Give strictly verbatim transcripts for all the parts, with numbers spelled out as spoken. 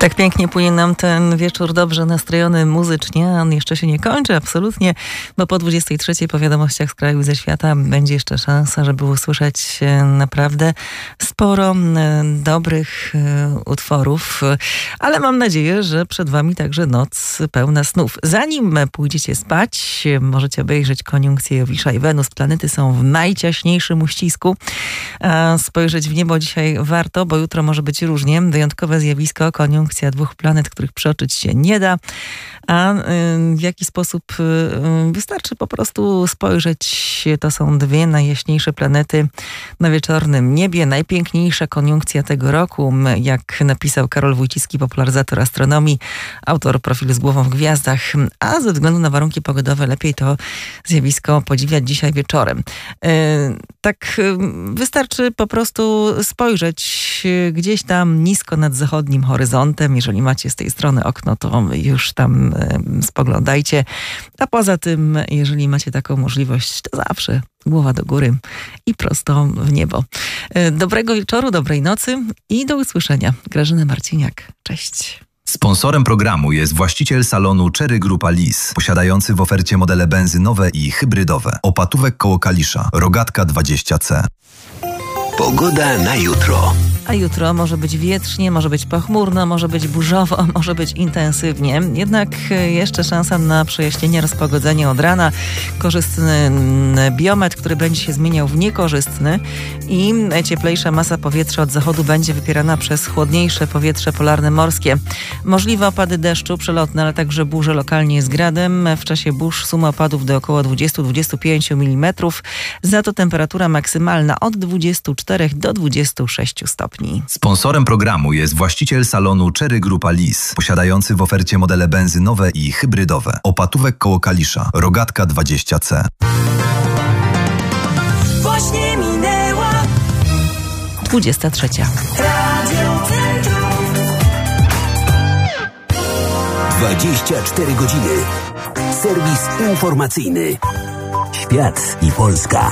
Tak pięknie płynie nam ten wieczór, dobrze nastrojony muzycznie, a on jeszcze się nie kończy, absolutnie, bo po dwudziestej trzeciej po wiadomościach z kraju i ze świata będzie jeszcze szansa, żeby usłyszeć naprawdę sporo dobrych utworów, ale mam nadzieję, że przed wami także noc pełna snów. Zanim pójdziecie spać, możecie obejrzeć koniunkcję Jowisza i Wenus. Planety są w najciaśniejszym uścisku. Spojrzeć w niebo dzisiaj warto, bo jutro może być różnie. Wyjątkowe zjawisko, koniunkcja dwóch planet, których przeoczyć się nie da. A w jaki sposób? Wystarczy po prostu spojrzeć. To są dwie najjaśniejsze planety na wieczornym niebie. Najpiękniejsza koniunkcja tego roku, jak napisał Karol Wójcicki, popularyzator astronomii, autor profilu Z głową w gwiazdach. A ze względu na warunki pogodowe lepiej to zjawisko podziwiać dzisiaj wieczorem. Tak wystarczy po prostu spojrzeć gdzieś tam nisko nad zachodnim horyzontem. Jeżeli macie z tej strony okno, to już tam spoglądajcie. A poza tym, jeżeli macie taką możliwość, to zawsze głowa do góry i prosto w niebo. Dobrego wieczoru, dobrej nocy i do usłyszenia. Grażyna Marciniak. Cześć. Sponsorem programu jest właściciel salonu Cherry Grupa Lis, posiadający w ofercie modele benzynowe i hybrydowe. Opatówek koło Kalisza, Rogatka dwadzieścia C. Pogoda na jutro. A jutro może być wietrznie, może być pochmurno, może być burzowo, może być intensywnie. Jednak jeszcze szansa na przejaśnienie, rozpogodzenie od rana. Korzystny biometr, który będzie się zmieniał w niekorzystny i cieplejsza masa powietrza od zachodu będzie wypierana przez chłodniejsze powietrze polarne morskie. Możliwe opady deszczu przelotne, ale także burze lokalnie z gradem. W czasie burz suma opadów do około dwadzieścia do dwudziestu pięciu milimetrów. Za to temperatura maksymalna od dwudziestu czterech do dwudziestu sześciu stopni. Sponsorem programu jest właściciel salonu Cherry Grupa Lis, posiadający w ofercie modele benzynowe i hybrydowe. Opatówek koło Kalisza, Rogatka dwadzieścia C. Właśnie minęła dwudziesta trzecia. Radio Centrum. dwadzieścia cztery godziny. Serwis informacyjny. Świat i Polska.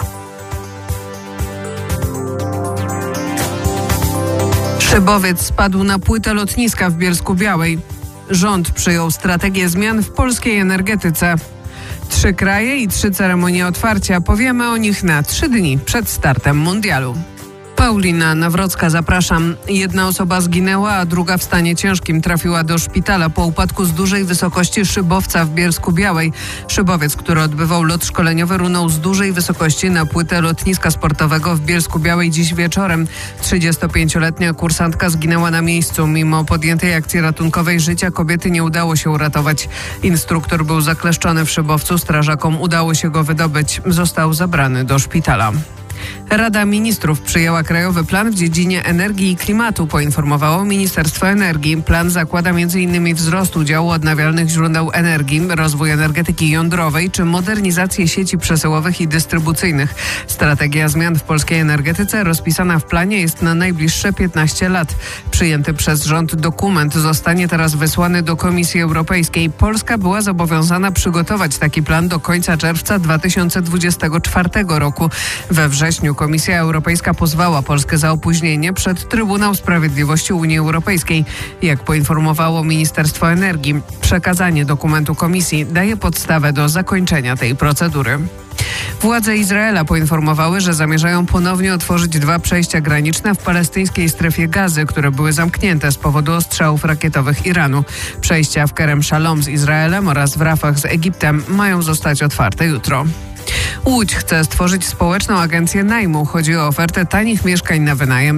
Szybowiec spadł na płytę lotniska w Bielsku-Białej. Rząd przyjął strategię zmian w polskiej energetyce. Trzy kraje i trzy ceremonie otwarcia. Powiemy o nich na trzy dni przed startem mundialu. Paulina Nawrocka, zapraszam. Jedna osoba zginęła, a druga w stanie ciężkim trafiła do szpitala po upadku z dużej wysokości szybowca w Bielsku-Białej. Szybowiec, który odbywał lot szkoleniowy, runął z dużej wysokości na płytę lotniska sportowego w Bielsku-Białej dziś wieczorem. trzydziestopięcioletnia kursantka zginęła na miejscu. Mimo podjętej akcji ratunkowej życia kobiety nie udało się uratować. Instruktor był zakleszczony w szybowcu. Strażakom udało się go wydobyć. Został zabrany do szpitala. Rada Ministrów przyjęła Krajowy Plan w dziedzinie energii i klimatu, poinformowało Ministerstwo Energii. Plan zakłada m in wzrost udziału odnawialnych źródeł energii, rozwój energetyki jądrowej czy modernizację sieci przesyłowych i dystrybucyjnych. Strategia zmian w polskiej energetyce rozpisana w planie jest na najbliższe piętnaście lat. Przyjęty przez rząd dokument zostanie teraz wysłany do Komisji Europejskiej. Polska była zobowiązana przygotować taki plan do końca czerwca dwa tysiące dwudziestego czwartego roku. We wrześniu Komisja Europejska pozwała Polskę za opóźnienie przed Trybunał Sprawiedliwości Unii Europejskiej. Jak poinformowało Ministerstwo Energii, przekazanie dokumentu Komisji daje podstawę do zakończenia tej procedury. Władze Izraela poinformowały, że zamierzają ponownie otworzyć dwa przejścia graniczne w palestyńskiej strefie Gazy, które były zamknięte z powodu ostrzałów rakietowych Iranu. Przejścia w Kerem Shalom z Izraelem oraz w Rafah z Egiptem mają zostać otwarte jutro. Łódź chce stworzyć społeczną agencję najmu. Chodzi o ofertę tanich mieszkań na wynajem